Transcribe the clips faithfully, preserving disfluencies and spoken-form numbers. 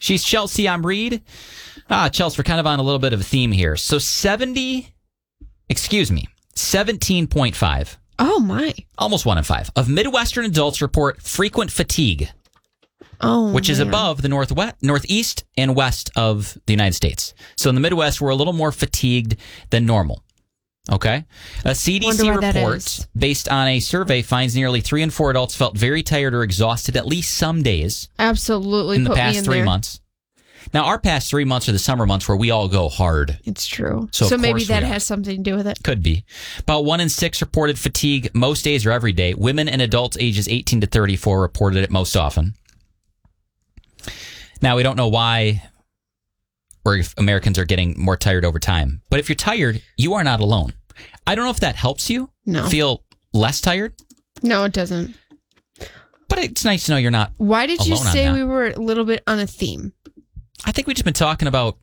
She's Chelsea. I'm Reed. Ah, Chelsea, we're kind of on a little bit of a theme here. So seventy, excuse me, seventeen point five. Oh, my. Almost one in five of Midwestern adults report frequent fatigue. Oh, which is man. above the northwest, northeast and west of the United States. So in the Midwest, we're a little more fatigued than normal. Okay? A C D C report based on a survey finds nearly three in four adults felt very tired or exhausted at least some days. Absolutely. In the Put past me in three there. months. Now, our past three months are the summer months where we all go hard. It's true. So, so of maybe course that we are. has something to do with it. Could be. About one in six reported fatigue most days or every day. Women and adults ages eighteen to thirty-four reported it most often. Now, we don't know why or if Americans are getting more tired over time. But if you're tired, you are not alone. I don't know if that helps you No. feel less tired. No, it doesn't. But it's nice to know you're not Why did you alone on say that. we were a little bit on a theme? I think we've just been talking about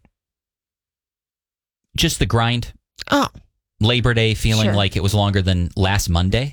just the grind. Oh. Labor Day feeling Sure. like it was longer than last Monday.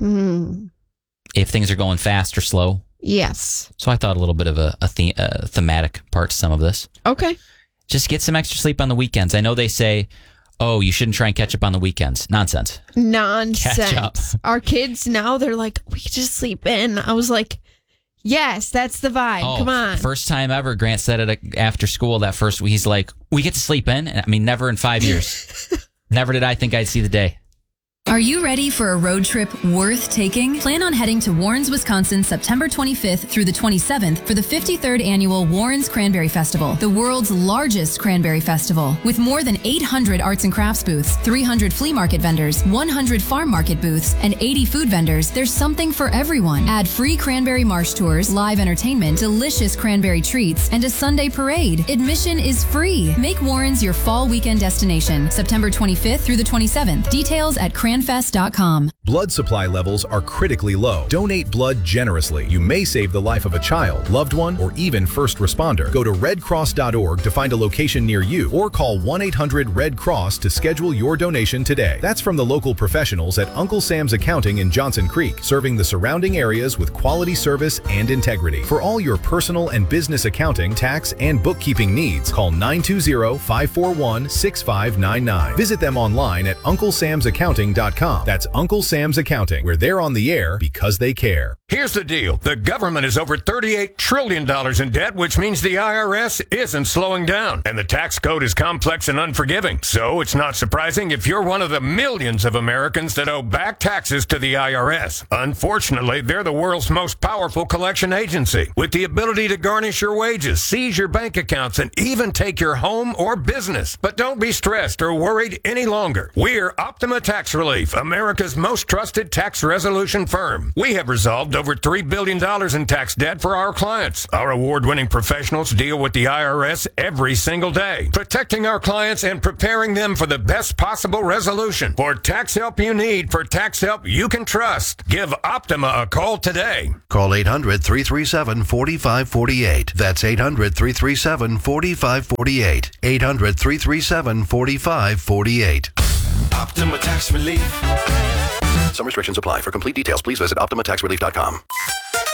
Mm. If things are going fast or slow. Yes. So I thought a little bit of a, a, the, a thematic part to some of this. Okay. Just get some extra sleep on the weekends. I know they say, oh, you shouldn't try and catch up on the weekends. Nonsense. Nonsense. Catch up. Our kids now, they're like, we could just sleep in. I was like, yes, that's the vibe. Oh, Come on. First time ever, Grant said it after school that first week. He's like, we get to sleep in? And I mean, never in five years. Never did I think I'd see the day. Are you ready for a road trip worth taking? Plan on heading to Warrens, Wisconsin, September twenty-fifth through the twenty-seventh for the fifty-third annual Warrens Cranberry Festival, the world's largest cranberry festival. With more than eight hundred arts and crafts booths, three hundred flea market vendors, one hundred farm market booths, and eighty food vendors, there's something for everyone. Add free cranberry marsh tours, live entertainment, delicious cranberry treats, and a Sunday parade. Admission is free. Make Warrens your fall weekend destination, September twenty-fifth through the twenty-seventh. Details at cranfest dot com. Blood supply levels are critically low. Donate blood generously. You may save the life of a child, loved one, or even first responder. Go to red cross dot org to find a location near you or call one eight hundred red cross to schedule your donation today. That's from the local professionals at Uncle Sam's Accounting in Johnson Creek, serving the surrounding areas with quality service and integrity. For all your personal and business accounting, tax, and bookkeeping needs, call nine two zero, five four one, six five nine nine. Visit them online at uncle sams accounting dot com. That's Uncle Sam's Accounting, where they're on the air because they care. Here's the deal. The government is over thirty-eight trillion dollars in debt, which means the I R S isn't slowing down. And the tax code is complex and unforgiving. So it's not surprising if you're one of the millions of Americans that owe back taxes to the I R S. Unfortunately, they're the world's most powerful collection agency, with the ability to garnish your wages, seize your bank accounts, and even take your home or business. But don't be stressed or worried any longer. We're Optima Tax Relief, America's most trusted tax resolution firm. We have resolved over three billion dollars in tax debt for our clients. Our award-winning professionals deal with the I R S every single day, protecting our clients and preparing them for the best possible resolution. For tax help you need, for tax help you can trust, give Optima a call today. Call eight hundred, three three seven, four five four eight. That's eight hundred, three three seven, four five four eight. eight hundred, three three seven, four five four eight. Optima Tax Relief. Some restrictions apply. For complete details, please visit optima tax relief dot com.